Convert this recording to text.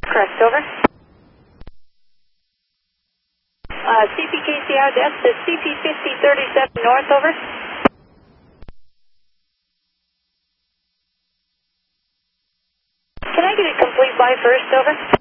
Correct, over. CPKCR, that's the CP5037 North, over. Can I get a complete by first, over?